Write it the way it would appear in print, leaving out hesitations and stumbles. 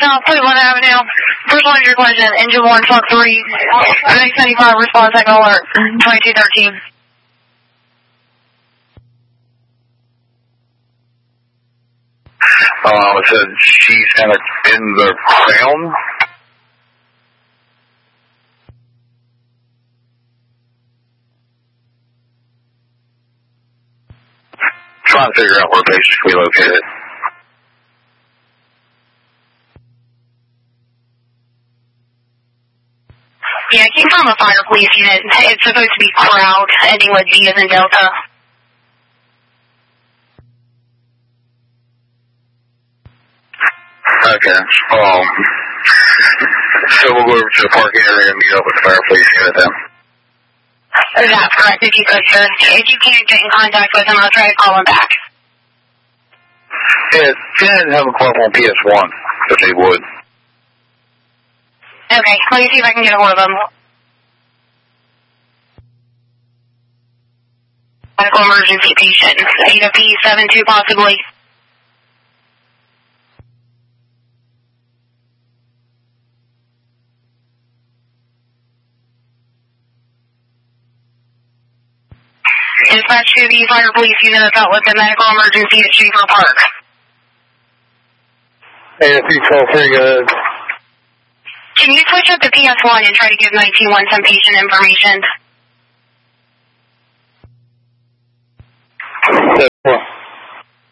South Cleveland Avenue. First one is your question. Engine 1, truck 3. X95 response, second alert. 2213. It said she's in the ground. Trying to figure out where basically located. Yeah, it came from a fire police unit. It's supposed to be crowd, ending with D as in Delta. Okay. So we'll go over to the parking area and meet up with the fire police unit then. That's correct, if you could, sir. If you can't get in contact with him, I'll try to call him back. Yeah, go ahead and have a call on PS1, if they would. Okay, let me see if I can get a hold of him. Medical emergency patient. Ada P72 possibly. Dispatch to the fire police unit that's out with the medical emergency at Schaefer Park. AFP-12-3, go ahead. Can you switch up to PS1 and try to give 19-1 some patient information?